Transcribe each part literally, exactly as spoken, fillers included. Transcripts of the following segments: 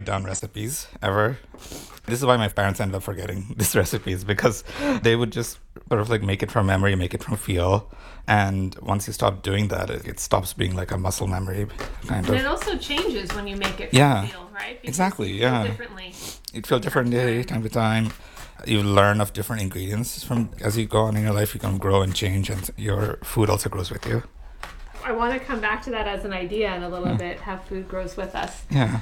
down recipes ever. This is why my parents ended up forgetting these recipes, because they would just sort of like make it from memory, make it from feel. And once you stop doing that, it, it stops being like a muscle memory kind and of. it also changes when you make it from Yeah, feel, right? Because exactly, you feel yeah. differently. It feels different day, time to time. You learn of different ingredients from as you go on in your life. You can grow and change, and your food also grows with you. I want to come back to that as an idea in a little bit, how food grows with us. Yeah.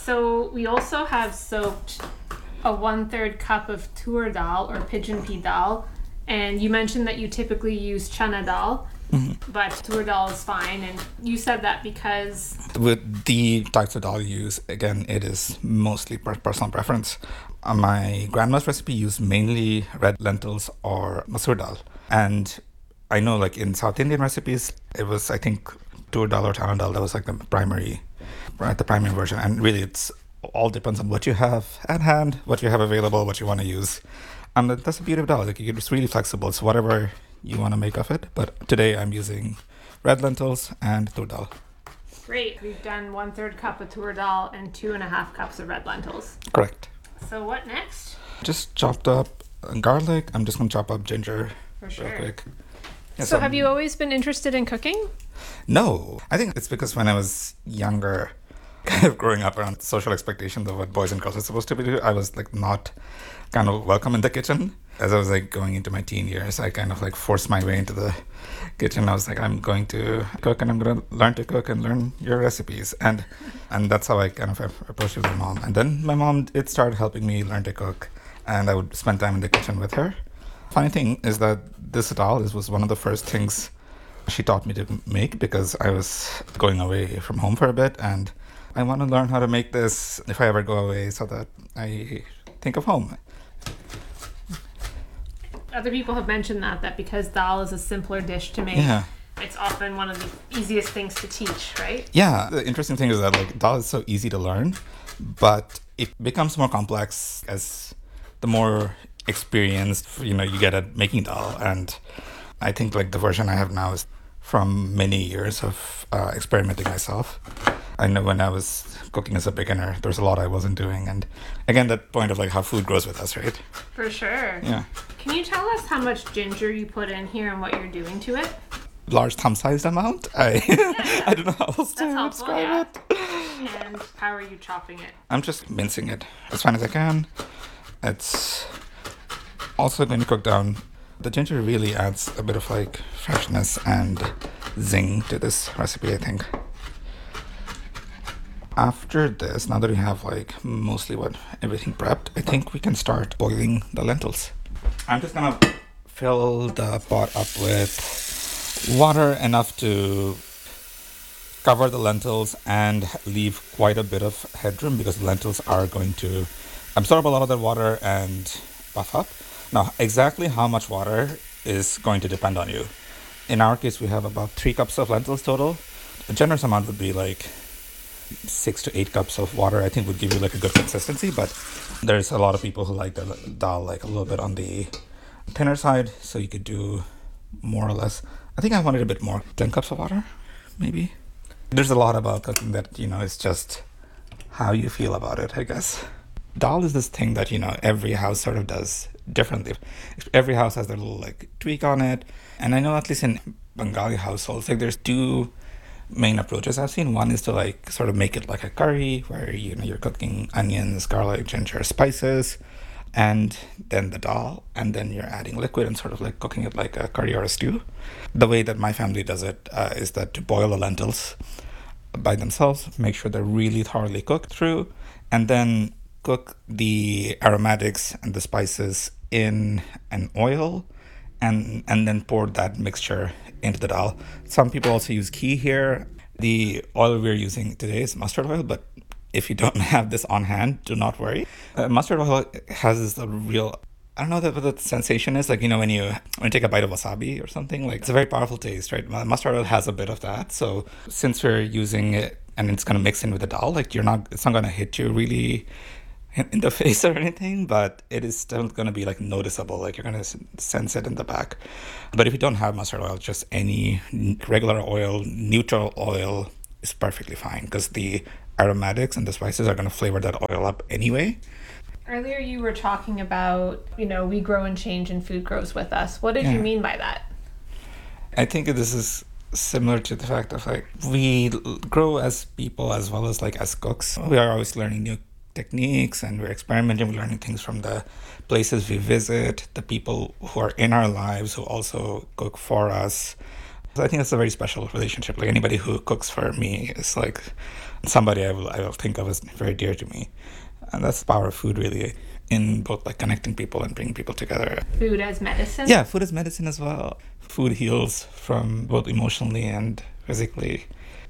So we also have soaked a one-third cup of tur dal or pigeon pea dal. And you mentioned that you typically use chana dal, mm-hmm. but tur dal is fine. And you said that because... With the types of dal you use, again, it is mostly per- personal preference. Uh, my grandma's recipe used mainly red lentils or masoor dal. And I know, like, in South Indian recipes, it was, I think, tur dal or chana dal. That was, like, the primary, right, the primary version. And really, it's all depends on what you have at hand, what you have available, what you want to use. And that's the beauty of dal. Like, it's really flexible. It's whatever you want to make of it. But today, I'm using red lentils and tur dal. Great. We've done one-third cup of tur dal and two and a half cups of red lentils. Correct. So what next? Just chopped up garlic. I'm just going to chop up ginger For sure. real quick. Yeah, so have you always been interested in cooking? No. I think it's because when I was younger, kind of growing up around social expectations of what boys and girls are supposed to be doing, I was like not kind of welcome in the kitchen. As I was like going into my teen years, I kind of like forced my way into the kitchen. I was like, I'm going to cook and I'm going to learn to cook and learn your recipes. And and that's how I kind of approached it with my mom. And then my mom, it started helping me learn to cook. And I would spend time in the kitchen with her. Funny thing is that this dal this was one of the first things she taught me to make, because I was going away from home for a bit. And I want to learn how to make this if I ever go away, so that I think of home. Other people have mentioned that, that because dal is a simpler dish to make, Yeah. it's often one of the easiest things to teach, right? Yeah, the interesting thing is that like dal is so easy to learn, but it becomes more complex as the more experienced, you know, you get at making dal. And I think like the version I have now is from many years of uh, experimenting myself. I know when I was cooking as a beginner, there's a lot I wasn't doing. And again, that point of like how food grows with us, right? For sure. Yeah. Can you tell us how much ginger you put in here and what you're doing to it? Large thumb-sized amount. I Yeah. I don't know how else to That's helpful, describe yeah. it. And how are you chopping it? I'm just mincing it as fine as I can. It's also going to cook down. The ginger really adds a bit of like freshness and zing to this recipe, I think. After this, now that we have like mostly what everything prepped, I think we can start boiling the lentils. I'm just gonna fill the pot up with water enough to cover the lentils and leave quite a bit of headroom, because the lentils are going to absorb a lot of that water and puff up. Now, exactly how much water is going to depend on you. In our case, we have about three cups of lentils total. A generous amount would be like six to eight cups of water. I think would give you like a good consistency, but there's a lot of people who like the dal like a little bit on the thinner side, so you could do more or less. I think I wanted a bit more, ten cups of water, maybe. There's a lot about cooking that, you know, it's just how you feel about it, I guess. Dal is this thing that, you know, every house sort of does differently. Every house has their little like tweak on it. And I know at least in Bengali households, like there's two main approaches I've seen. One is to like sort of make it like a curry, where, you know, you're cooking onions, garlic, ginger, spices, and then the dal, and then you're adding liquid and sort of like cooking it like a curry or a stew. The way that my family does it uh, is that to boil the lentils by themselves, make sure they're really thoroughly cooked through, and then cook the aromatics and the spices in an oil, and and then pour that mixture into the dal. Some people also use ghee here. The oil we're using today is mustard oil, but if you don't have this on hand, do not worry. Uh, mustard oil has a real, I don't know what the sensation is, like, you know, when you when you take a bite of wasabi or something, like it's a very powerful taste, right? Mustard oil has a bit of that. So since we're using it and it's going to mix in with the dal, like you're not, it's not going to hit you really in the face or anything, but it is still going to be like noticeable, like you're going to sense it in the back. But if you don't have mustard oil, just any regular oil, neutral oil is perfectly fine, because the aromatics and the spices are going to flavor that oil up anyway. Earlier you were talking about, you know, we grow and change and food grows with us. What did Yeah. you mean by that? I think this is similar to the fact of like we l- grow as people as well as like as cooks. We are always learning new techniques and we're experimenting, we're learning things from the places we visit, the people who are in our lives who also cook for us. So I think it's a very special relationship. Like anybody who cooks for me is like somebody I will I will think of as very dear to me. And that's the power of food really in both like connecting people and bringing people together. Food as medicine? Yeah, food is medicine as well. Food heals from both emotionally and physically.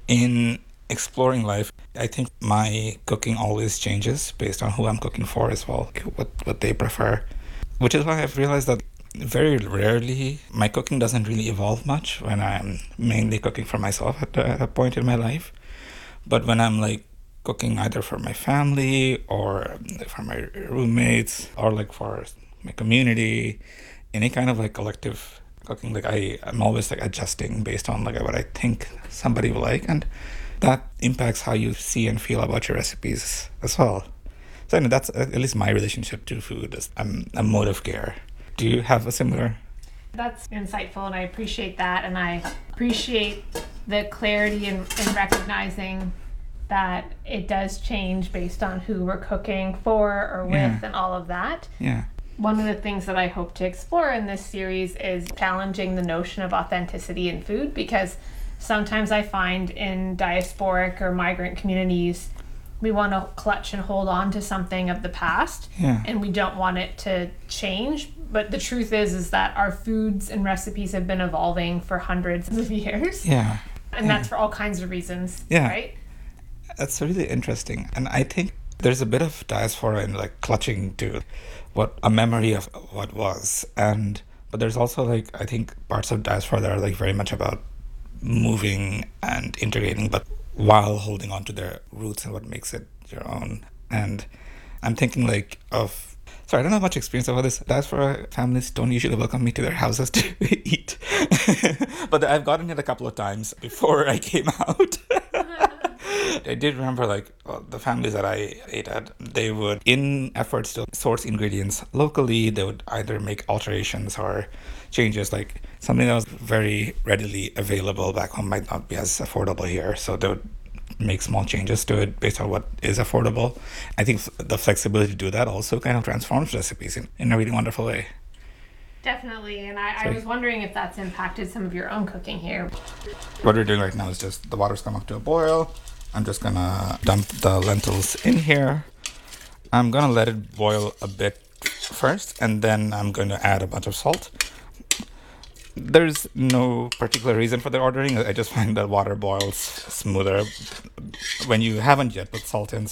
In exploring life, I think my cooking always changes based on who I'm cooking for as well, what what they prefer. Which is why I've realized that very rarely my cooking doesn't really evolve much when I'm mainly cooking for myself at a, at a point in my life. But when I'm like cooking either for my family or for my roommates or like for my community, any kind of like collective cooking, like I I'm always like adjusting based on like what I think somebody will like, and that impacts how you see and feel about your recipes as well. So I know that's at least my relationship to food is I'm a mode of care. Do you have a similar? That's insightful, and I appreciate that. And I appreciate the clarity in, in recognizing that it does change based on who we're cooking for or with, Yeah. and all of that. Yeah. One of the things that I hope to explore in this series is challenging the notion of authenticity in food, because sometimes I find in diasporic or migrant communities, we want to clutch and hold on to something of the past, Yeah. and we don't want it to change. But the truth is, is that our foods and recipes have been evolving for hundreds of years, Yeah. and that's for all kinds of reasons, Yeah. right? That's really interesting. And I think there's a bit of diaspora in like clutching to what a memory of what was. And but there's also like I think parts of diaspora that are like very much about moving and integrating, but while holding on to their roots and what makes it your own. And I'm thinking like of sorry, I don't have much experience about this. Diaspora families don't usually welcome me to their houses to eat. But I've gotten it a couple of times before I came out. I did remember like well, the families that I ate at, they would, in efforts to source ingredients locally, they would either make alterations or changes, like something that was very readily available back home might not be as affordable here. So they would make small changes to it based on what is affordable. I think the flexibility to do that also kind of transforms recipes in, in a really wonderful way. Definitely, and I, I Sorry. was wondering if that's impacted some of your own cooking here. What we're doing right now is just the water's come up to a boil. I'm just gonna dump the lentils in here. I'm gonna let it boil a bit first, and then I'm going to add a bunch of salt. There's no particular reason for the ordering. I just find that water boils smoother when you haven't yet put salt in.